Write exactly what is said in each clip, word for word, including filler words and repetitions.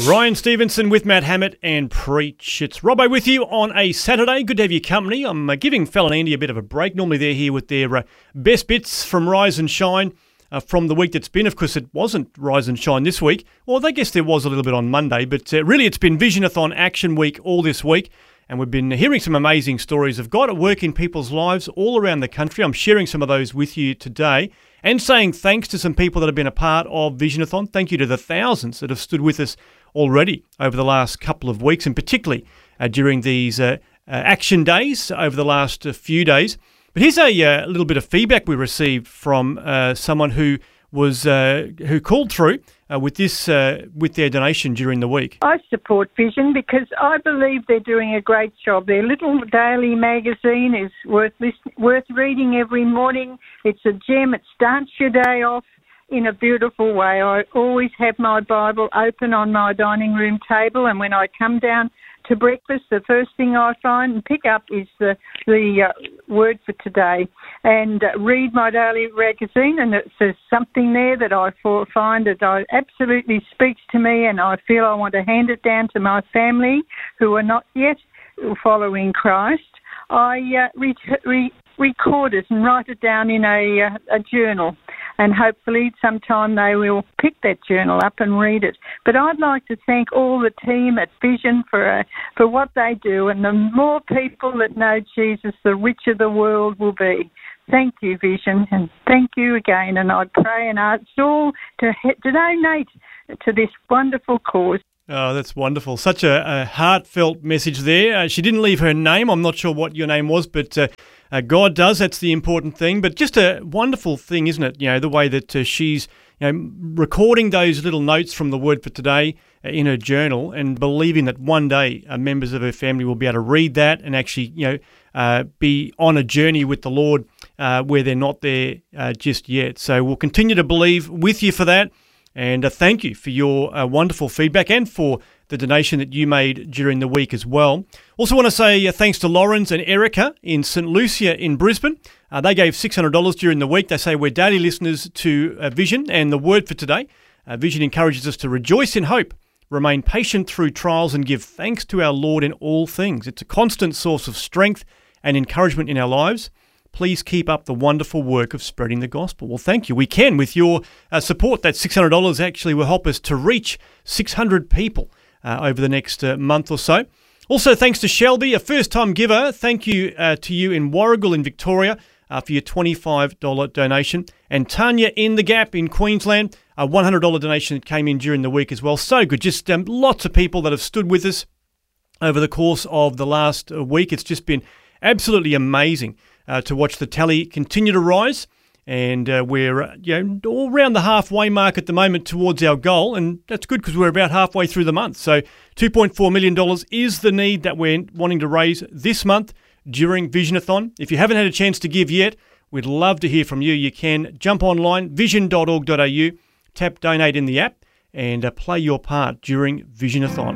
Ryan Stevenson with Matt Hammett and Preach. It's Robbo with you on a Saturday. Good to have your company. I'm uh, giving Fel and Andy a bit of a break. Normally they're here with their uh, best bits from Rise and Shine uh, from the week that's been. Of course, it wasn't Rise and Shine this week. Well, I guess there was a little bit on Monday, but uh, really it's been Visionathon Action Week all this week. And we've been hearing some amazing stories of God at work in people's lives all around the country. I'm sharing some of those with you today and saying thanks to some people that have been a part of Visionathon. Thank you to the thousands that have stood with us already over the last couple of weeks, and particularly uh, during these uh, uh, action days over the last uh, few days. But here's a uh, little bit of feedback we received from uh, someone who was uh, who called through uh, with this uh, with their donation during the week. I support Vision because I believe they're doing a great job. Their little daily magazine is worth listen- worth reading every morning. It's a gem. It starts your day off in a beautiful way. I always have my Bible open on my dining room table, and when I come down to breakfast, the first thing I find and pick up is the the uh, word for today, and uh, read my daily magazine, and it says something there that I find that I absolutely speaks to me, and I feel I want to hand it down to my family who are not yet following Christ. I uh, re- re- record it and write it down in a, uh, a journal, and hopefully sometime they will pick that journal up and read it. But I'd like to thank all the team at Vision for uh, for what they do, and the more people that know Jesus, the richer the world will be. Thank you, Vision, and thank you again, and I pray and ask all to, to donate to this wonderful cause. Oh, that's wonderful. Such a, a heartfelt message there. Uh, she didn't leave her name. I'm not sure what your name was, but uh, uh, God does. That's the important thing. But just a wonderful thing, isn't it? You know, the way that uh, she's you know, recording those little notes from the Word for Today uh, in her journal, and believing that one day uh, members of her family will be able to read that and actually, you know, uh, be on a journey with the Lord uh, where they're not there uh, just yet. So we'll continue to believe with you for that. And uh, thank you for your uh, wonderful feedback and for the donation that you made during the week as well. Also want to say uh, thanks to Lawrence and Erica in Saint Lucia in Brisbane. Uh, they gave six hundred dollars during the week. They say we're daily listeners to uh, Vision and the Word for Today. Uh, Vision encourages us to rejoice in hope, remain patient through trials, and give thanks to our Lord in all things. It's a constant source of strength and encouragement in our lives. Please keep up the wonderful work of spreading the gospel. Well, thank you. We can, with your uh, support, that six hundred dollars actually will help us to reach six hundred people uh, over the next uh, month or so. Also, thanks to Shelby, a first-time giver. Thank you uh, to you in Warragul in Victoria uh, for your twenty-five dollars donation. And Tanya in the Gap in Queensland, a one hundred dollars donation that came in during the week as well. So good. Just um, lots of people that have stood with us over the course of the last uh, week. It's just been absolutely amazing Uh, to watch the tally continue to rise, and uh, we're uh, you know all around the halfway mark at the moment towards our goal, and that's good because we're about halfway through the month. So two point four million dollars is the need that we're wanting to raise this month during Visionathon. If you haven't had a chance to give yet, we'd love to hear from you. You can jump online, vision dot org dot a u, tap donate in the app, and uh, play your part during Visionathon.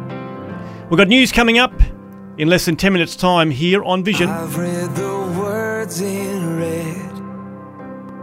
We've got news coming up in less than ten minutes' time here on Vision. I've read the words in